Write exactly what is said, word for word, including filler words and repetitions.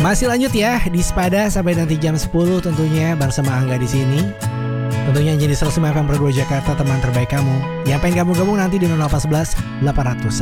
Masih lanjut ya di Sepada sampai nanti jam sepuluh tentunya bersama Angga di sini. Tentunya jadi seratus lima F M Pro dua Jakarta, teman terbaik kamu. Yang pengen gabung-gabung nanti di nol delapan satu satu delapan nol nol